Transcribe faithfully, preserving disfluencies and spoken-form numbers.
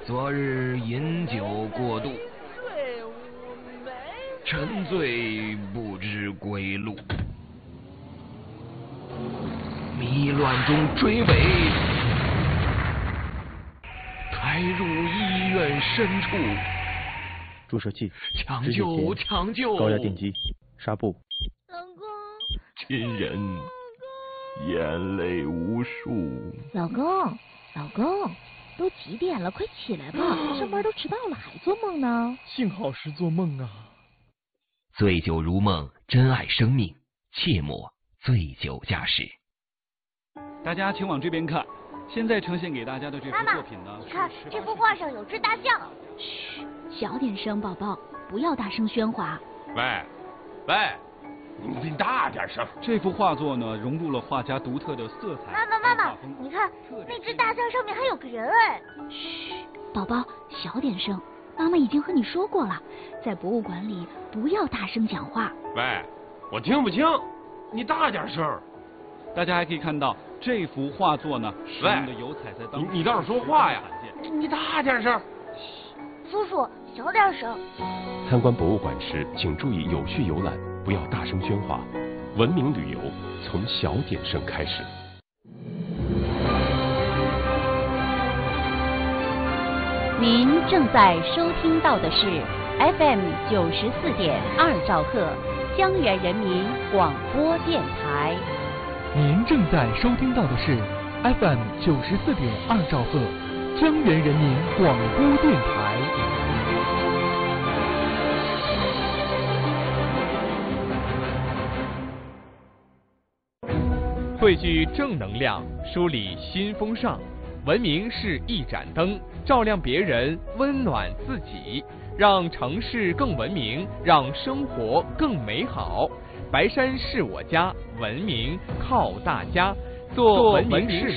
昨日饮酒过度，沉醉不知归路，迷乱中追尾，抬入医院深处。 注射器， 抢救！抢救！ 高压电击，纱布。 老公， 亲人，眼泪无数。 老公，老公，都几点了？快起来吧，上班都迟到了，还做梦呢？ 幸好是做梦啊。 醉酒如梦，珍爱生命，切莫醉酒驾驶。 大家请往这边看，现在呈现给大家的这幅作品呢， 你看这幅画上有只大象。 嘘，小点声，宝宝，不要大声喧哗。 喂，喂，你大点声。 这幅画作呢，融入了画家独特的色彩。 妈妈，妈妈，你看那只大象上面还有个人哎。 嘘，宝宝，小点声。妈妈已经和你说过了，在博物馆里不要大声讲话。 喂，我听不清，你大点声。 大家还可以看到这幅画作呢，使用的油彩在当你你倒是说话呀！你大点声。 叔叔，小点声。 参观博物馆时，请注意有序游览，不要大声喧哗。文明旅游从小点声开始。 您正在收听到的是 F M 九十四点二兆赫江源人民广播电台。 您正在收听到的是 F M 九十四点二兆赫江源人民广播电台。 汇聚正能量，梳理新风尚。文明是一盏灯，照亮别人，温暖自己，让城市更文明，让生活更美好。白山是我家，文明靠大家，做文明市